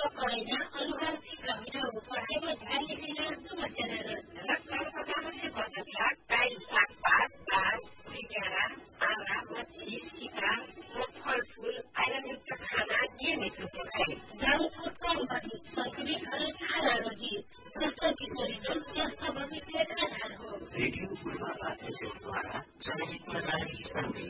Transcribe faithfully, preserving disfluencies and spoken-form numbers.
करैना अनुहारभित्र मिठो पढाइमा ध्यान दिँदैन जस्तो बसेर रक्तचाप पचासे बचत लाख टाइल सागपात दाल पुरीक्यारा आँला मच्छी सिका फलफूल आइरनयुक्त खाना नियमित रूपले खाए जंक फूड कम गरी सन्तुलित खाना रोजी स्वस्थ किशोरी जो स्वस्थ भविष्य खाना हो रेडियो पूर्वाधार द्वारा जनहितमा जारी सन्देश